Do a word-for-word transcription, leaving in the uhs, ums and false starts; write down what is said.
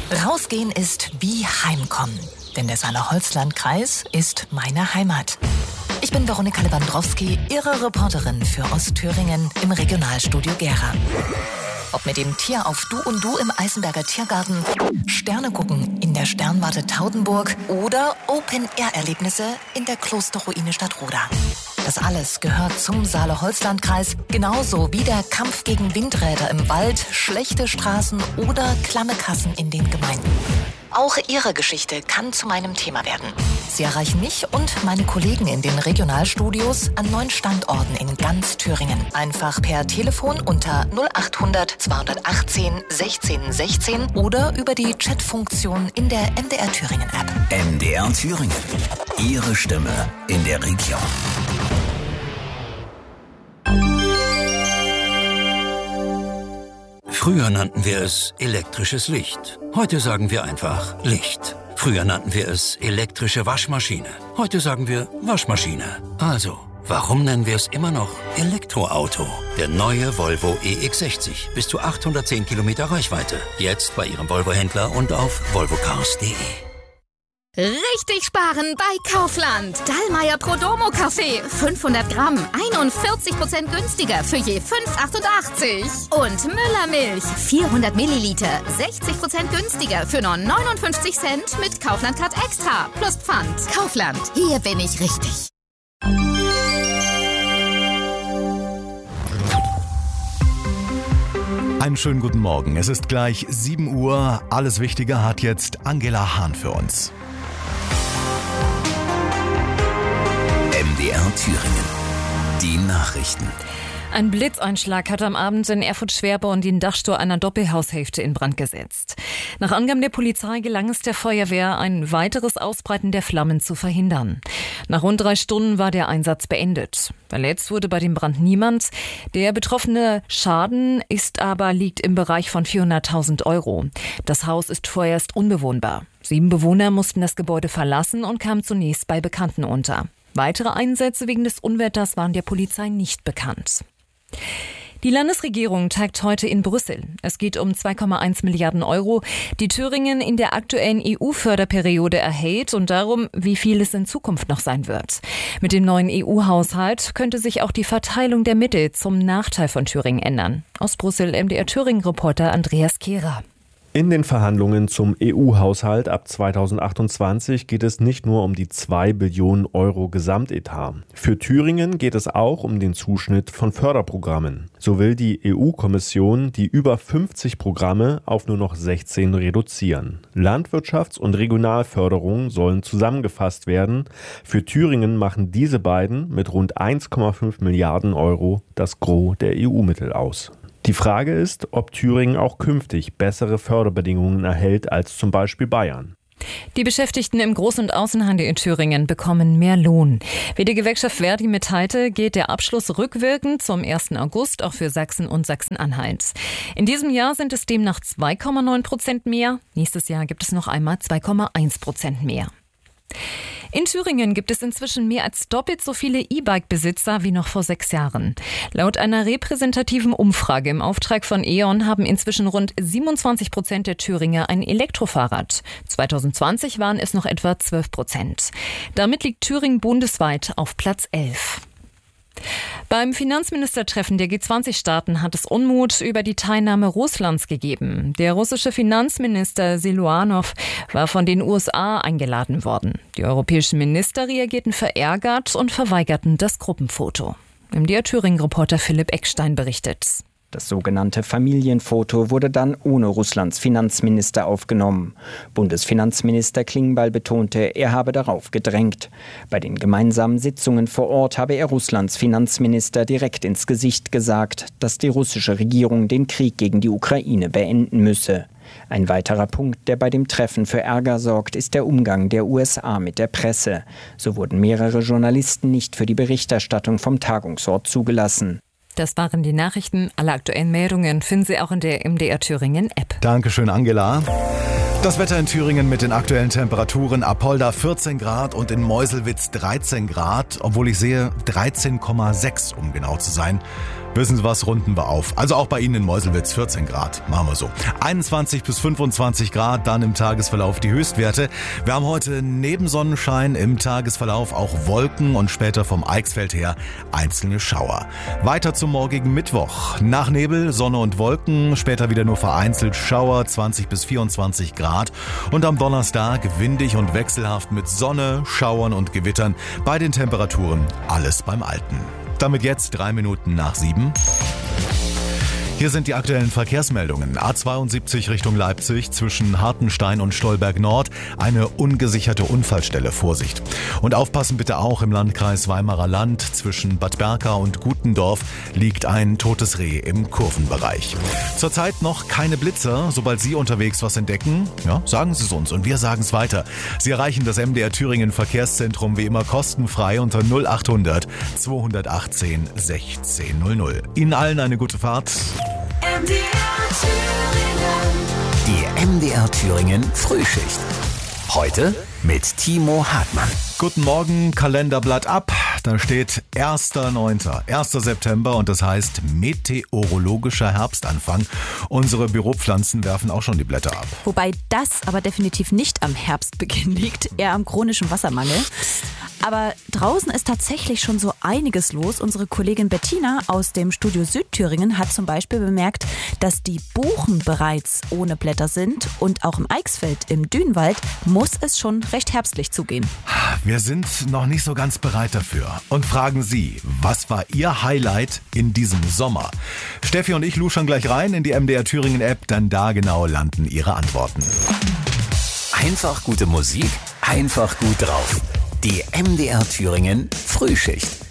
Rausgehen ist wie Heimkommen, denn der Saale-Holzland-Kreis ist meine Heimat. Ich bin Veronika Lewandowski, Ihre Reporterin für Ostthüringen im Regionalstudio Gera. Ob mit dem Tier auf Du und Du im Eisenberger Tiergarten, Sterne gucken in der Sternwarte Taudenburg oder Open-Air-Erlebnisse in der Klosterruine Stadtroda. Das alles gehört zum Saale-Holzland-Kreis, genauso wie der Kampf gegen Windräder im Wald, schlechte Straßen oder klamme Kassen in den Gemeinden. Auch Ihre Geschichte kann zu meinem Thema werden. Sie erreichen mich und meine Kollegen in den Regionalstudios an neun Standorten in ganz Thüringen. Einfach per Telefon unter null achthundert zweihundertachtzehn sechzehn sechzehn oder über die Chatfunktion in der M D R Thüringen App. M D R Thüringen. Ihre Stimme in der Region. Früher nannten wir es elektrisches Licht. Heute sagen wir einfach Licht. Früher nannten wir es elektrische Waschmaschine. Heute sagen wir Waschmaschine. Also, warum nennen wir es immer noch Elektroauto? Der neue Volvo E X sechzig. Bis zu achthundertzehn Kilometer Reichweite. Jetzt bei Ihrem Volvo-Händler und auf volvocars punkt de. Richtig sparen bei Kaufland. Dallmayr Prodomo Kaffee. fünfhundert Gramm. einundvierzig Prozent günstiger für je fünf Euro achtundachtzig. Und Müller Milch. vierhundert Milliliter. sechzig Prozent günstiger für nur neunundfünfzig Cent mit Kaufland Card Extra. Plus Pfand. Kaufland. Hier bin ich richtig. Einen schönen guten Morgen. Es ist gleich sieben Uhr. Alles Wichtige hat jetzt Angela Hahn für uns. M D R Thüringen. Die Nachrichten. Ein Blitzeinschlag hat am Abend in Erfurt-Schwerborn den Dachstuhl einer Doppelhaushälfte in Brand gesetzt. Nach Angaben der Polizei gelang es der Feuerwehr, ein weiteres Ausbreiten der Flammen zu verhindern. Nach rund drei Stunden war der Einsatz beendet. Verletzt wurde bei dem Brand niemand. Der betroffene Schaden ist aber liegt im Bereich von vierhunderttausend Euro. Das Haus ist vorerst unbewohnbar. Sieben Bewohner mussten das Gebäude verlassen und kamen zunächst bei Bekannten unter. Weitere Einsätze wegen des Unwetters waren der Polizei nicht bekannt. Die Landesregierung tagt heute in Brüssel. Es geht um zwei Komma eins Milliarden Euro, die Thüringen in der aktuellen E U-Förderperiode erhält und darum, wie viel es in Zukunft noch sein wird. Mit dem neuen E U-Haushalt könnte sich auch die Verteilung der Mittel zum Nachteil von Thüringen ändern. Aus Brüssel M D R Thüringen-Reporter Andreas Kehrer. In den Verhandlungen zum E U-Haushalt ab zweitausendachtundzwanzig geht es nicht nur um die zwei Billionen Euro Gesamtetat. Für Thüringen geht es auch um den Zuschnitt von Förderprogrammen. So will die E U-Kommission die über fünfzig Programme auf nur noch sechzehn reduzieren. Landwirtschafts- und Regionalförderung sollen zusammengefasst werden. Für Thüringen machen diese beiden mit rund eins Komma fünf Milliarden Euro das Gros der E U-Mittel aus. Die Frage ist, ob Thüringen auch künftig bessere Förderbedingungen erhält als zum Beispiel Bayern. Die Beschäftigten im Groß- und Außenhandel in Thüringen bekommen mehr Lohn. Wie die Gewerkschaft Verdi mitteilte, geht der Abschluss rückwirkend zum ersten August auch für Sachsen und Sachsen-Anhalt. In diesem Jahr sind es demnach zwei Komma neun Prozent mehr. Nächstes Jahr gibt es noch einmal zwei Komma eins Prozent mehr. In Thüringen gibt es inzwischen mehr als doppelt so viele E-Bike-Besitzer wie noch vor sechs Jahren. Laut einer repräsentativen Umfrage im Auftrag von E.ON haben inzwischen rund siebenundzwanzig Prozent der Thüringer ein Elektrofahrrad. zweitausendzwanzig waren es noch etwa zwölf Prozent. Damit liegt Thüringen bundesweit auf Platz elf. Beim Finanzministertreffen der G zwanzig Staaten hat es Unmut über die Teilnahme Russlands gegeben. Der russische Finanzminister Siluanow war von den U S A eingeladen worden. Die europäischen Minister reagierten verärgert und verweigerten das Gruppenfoto. M D R Thüringen-Reporter Philipp Eckstein berichtet. Das sogenannte Familienfoto wurde dann ohne Russlands Finanzminister aufgenommen. Bundesfinanzminister Klingbeil betonte, er habe darauf gedrängt. Bei den gemeinsamen Sitzungen vor Ort habe er Russlands Finanzminister direkt ins Gesicht gesagt, dass die russische Regierung den Krieg gegen die Ukraine beenden müsse. Ein weiterer Punkt, der bei dem Treffen für Ärger sorgt, ist der Umgang der U S A mit der Presse. So wurden mehrere Journalisten nicht für die Berichterstattung vom Tagungsort zugelassen. Das waren die Nachrichten. Alle aktuellen Meldungen finden Sie auch in der M D R Thüringen App. Dankeschön, Angela. Das Wetter in Thüringen mit den aktuellen Temperaturen: Apolda vierzehn Grad und in Meuselwitz dreizehn Grad, obwohl ich sehe dreizehn Komma sechs, um genau zu sein. Wissen Sie was, runden wir auf. Also auch bei Ihnen in Meuselwitz vierzehn Grad. Machen wir so. einundzwanzig bis fünfundzwanzig Grad, dann im Tagesverlauf die Höchstwerte. Wir haben heute neben Sonnenschein im Tagesverlauf auch Wolken und später vom Eichsfeld her einzelne Schauer. Weiter zum morgigen Mittwoch. Nach Nebel, Sonne und Wolken, später wieder nur vereinzelt Schauer, zwanzig bis vierundzwanzig Grad. Und am Donnerstag windig und wechselhaft mit Sonne, Schauern und Gewittern. Bei den Temperaturen alles beim Alten. Damit jetzt drei Minuten nach sieben. Hier sind die aktuellen Verkehrsmeldungen. A zweiundsiebzig Richtung Leipzig zwischen Hartenstein und Stolberg Nord. Eine ungesicherte Unfallstelle. Vorsicht. Und aufpassen bitte auch im Landkreis Weimarer Land. Zwischen Bad Berka und Gutendorf liegt ein totes Reh im Kurvenbereich. Zurzeit noch keine Blitzer. Sobald Sie unterwegs was entdecken, ja, sagen Sie es uns und wir sagen es weiter. Sie erreichen das M D R Thüringen Verkehrszentrum wie immer kostenfrei unter null achthundert zweihundertachtzehn sechzehn null null. Ihnen allen eine gute Fahrt. M D R Thüringen. Die M D R Thüringen Frühschicht. Heute mit Timo Hartmann. Guten Morgen, Kalenderblatt ab. Da steht erster neunter erster September und das heißt meteorologischer Herbstanfang. Unsere Büropflanzen werfen auch schon die Blätter ab. Wobei das aber definitiv nicht am Herbstbeginn liegt, eher am chronischen Wassermangel. Aber draußen ist tatsächlich schon so einiges los. Unsere Kollegin Bettina aus dem Studio Südthüringen hat zum Beispiel bemerkt, dass die Buchen bereits ohne Blätter sind und auch im Eichsfeld im Dünenwald muss es schon recht herbstlich zugehen. Wir sind noch nicht so ganz bereit dafür und fragen Sie, was war Ihr Highlight in diesem Sommer? Steffi und ich luschern gleich rein in die M D R Thüringen App, dann da genau landen Ihre Antworten. Einfach gute Musik, einfach gut drauf. Die M D R Thüringen Frühschicht.